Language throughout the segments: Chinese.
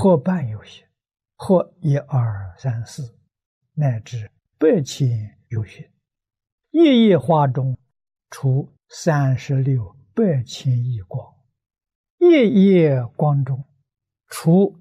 或半有些，或一二三四，乃至8,000有些。夜夜花中出36,800,000亿光，夜夜光中出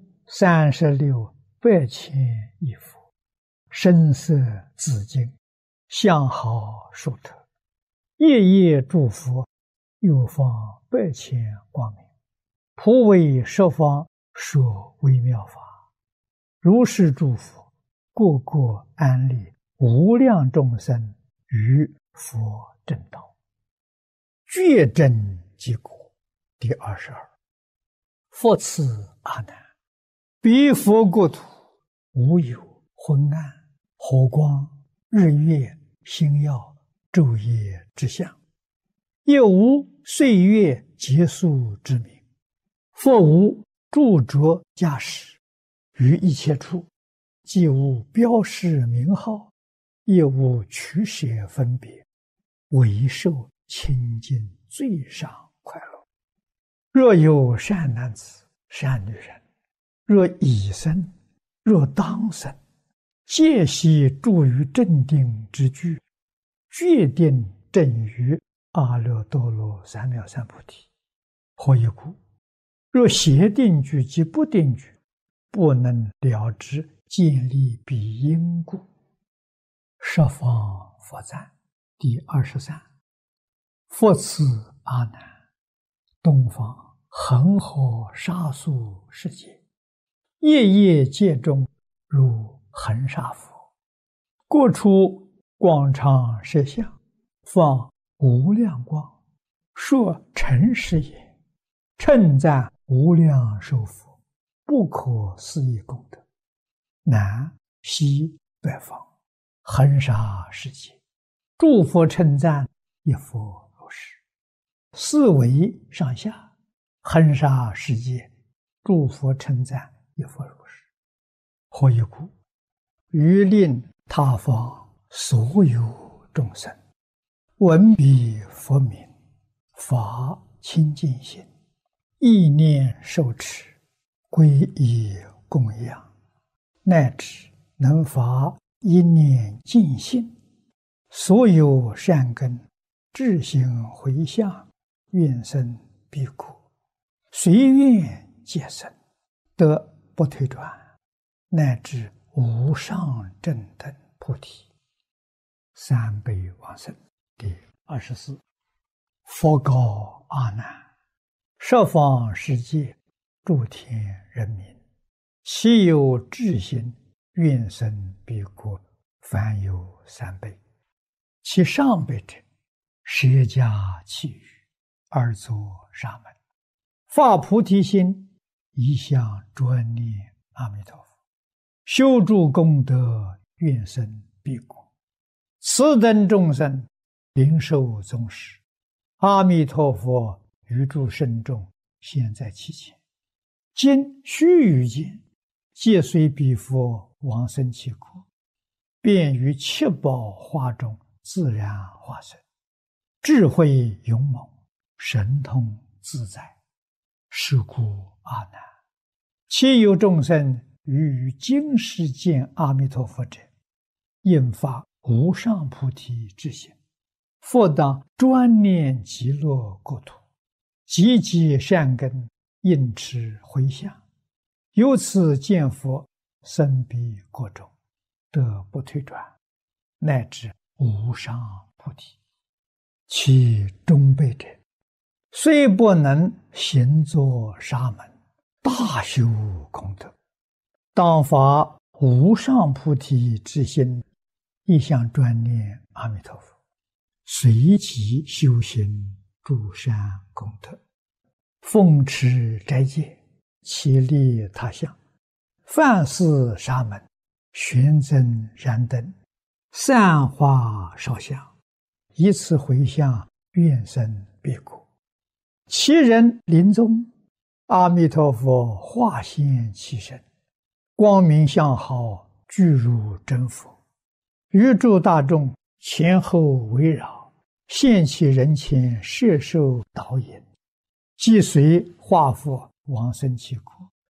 36,800,000亿佛，声色紫金，相好殊特。夜夜诸佛又放8,000光明，普为十方说微妙法。如是诸佛，个个安立无量众生于佛正道，觉真即果。第22。复次阿难，彼佛国土无有昏暗、火光、日月、星耀、昼夜之相，也无岁月结束之名，复无著着驾驶，于一切处既无标示名号，也无取舍分别，唯受清净最上快乐。若有善男子、善女人，若已生，若当生，皆悉住于正定之具，决定正于阿耨多罗三藐三菩提。何以故？若邪定具及不定具，不能了知建立彼因故。十方佛赞。第23。复次阿难，东方恒河沙数世界，夜夜界中如恒沙佛，各处广长舌相，放无量光，说诚实也，称赞无量寿佛不可思议功德。南西北方恒沙世界，诸佛称赞一佛如是。四维上下恒沙世界，诸佛称赞一佛如是。何以故？于令他方所有众生闻彼佛名，发清净心，意念受持，皈依供养，乃至能发一念净心，所有善根智行回向，愿生彼国，随愿皆生，得不退转，乃至无上正等菩提。三辈往生。第24。佛告阿难，十方世界诸天人民，其有智心愿生彼国，凡有3辈。其上辈者，舍家弃语，而作沙门，发菩提心，一向专念阿弥陀佛，修诸功德，愿生彼国。此等众生灵受宗实，阿弥陀佛于诸圣众现在其前，今须臾间，皆随彼佛往生其国，便于七宝花中自然化身，智慧勇猛，神通自在。是故阿难，其有众生于今世见阿弥陀佛者，应发无上菩提之心，复当专念极乐国土，积极善根，应持回向，由此见佛，生彼国中，得不退转，乃至无上菩提。其中辈者，虽不能行作沙门，大修功德，当发无上菩提之心，一向专念阿弥陀佛，随即修行诸善功德，奉持斋戒，其利他相，饭食沙门，玄增燃灯，散花烧香，以此回向，愿生彼国。其人临终，阿弥陀佛化现其身，光明相好，具如真佛，于诸大众前后围绕，现其人前，摄受导引，即随化佛往生其国。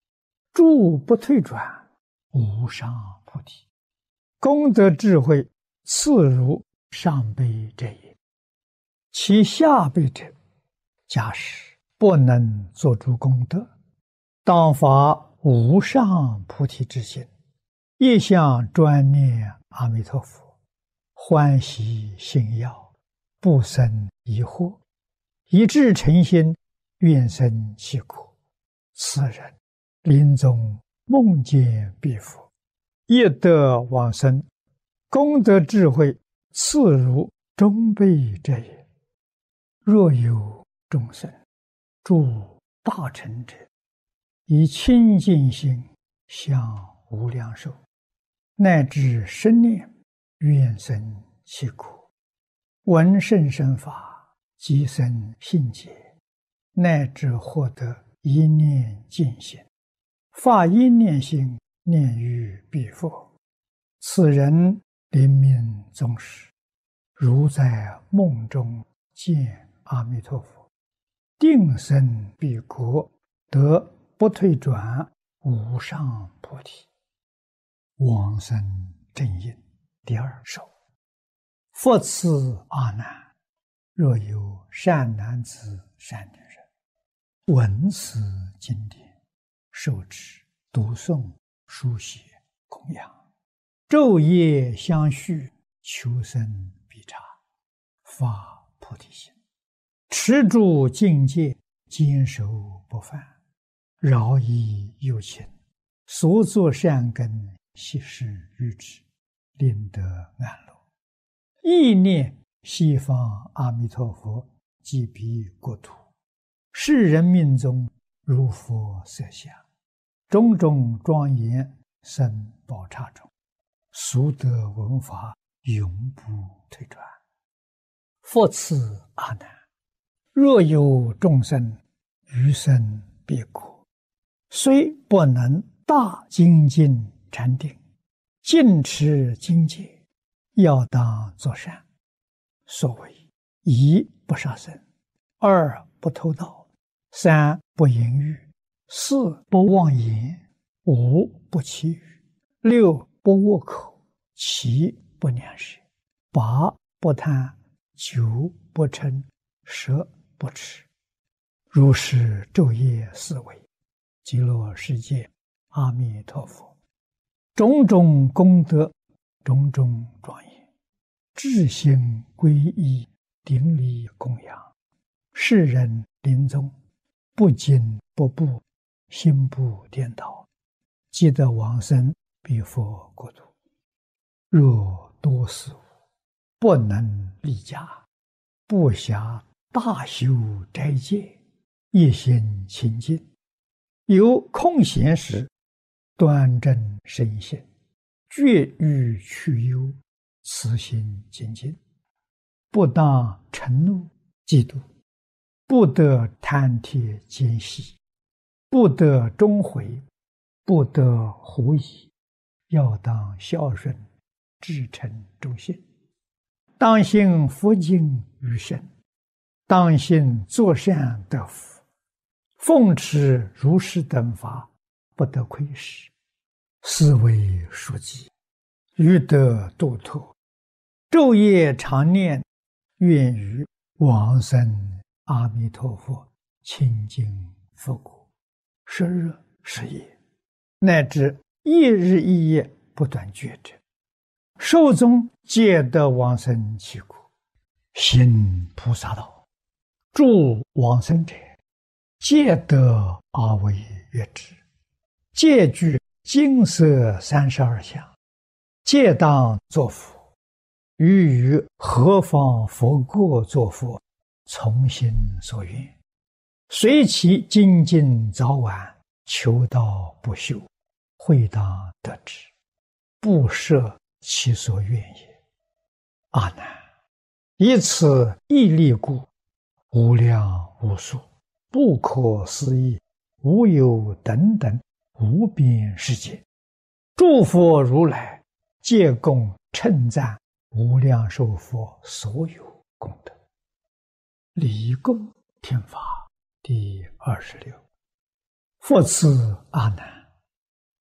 住不退转，无上菩提。功德智慧次如上辈者也。其下辈者，假使不能做诸功德，当发无上菩提之心，一向专念阿弥陀佛，欢喜信要，不生疑惑，一致诚心，愿生其苦。此人临终梦见彼佛，业得往生，功德智慧次如中辈者也。若有众生住大乘者，以清净心向无量寿，乃至生念愿生其苦，闻甚深法，即生信解，乃至获得一念净心，发一念心，念于彼佛。此人临命终时，如在梦中见阿弥陀佛，定生彼国，得不退转无上菩提。往生正因第二首。复次阿难，若有善男子善女人，闻此经典，受持读诵书写供养，昼夜相续，求生必察，发菩提心，持住境界，坚守不犯，饶益有情，所作善根悉施于之，令得安乐。意念西方阿弥陀佛即彼国土，世人命中如佛色相，种种庄严生宝刹中，速得闻法，永不退转。复次阿难，若有众生余生彼国，虽不能大精进禅定，尽持精戒，要当作善。所谓一不杀生，二不偷盗，三不淫欲，四不妄言，五不绮语，六不恶口，七不两舌，八不贪，九不嗔，十不痴。如是昼夜思维，极乐世界阿弥陀佛，种种功德，种种庄严，至心皈依，顶礼供养，世人临终不惊不怖，心不颠倒，即得往生彼佛国土。若多事物，不能立家，不暇大修斋戒，一心清净，有空闲时，端正身心，绝欲去忧，慈心精进，不当嗔怒嫉妒，不得贪帖奸细，不得终悔，不得狐疑，要当孝顺，至诚忠信，当信佛经于身，当信作善得福，奉持如是等法，不得亏失，是为书记，欲得度脱，昼夜常念，愿于往生阿弥陀佛清净佛国，10日10夜，乃至一日一夜不断觉者，寿终皆得往生其国，行菩萨道，助往生者，皆得阿惟越致，皆具金色32相，皆当作佛。于何方佛国作佛，从心所愿，随其精进早晚，求道不休，会当得之，不设其所愿也。阿难，以此义力故，无量无数，不可思议，无有等等无边世界，诸佛如来皆共称赞无量寿佛所有功德。离供听法第26。复次阿难，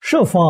十方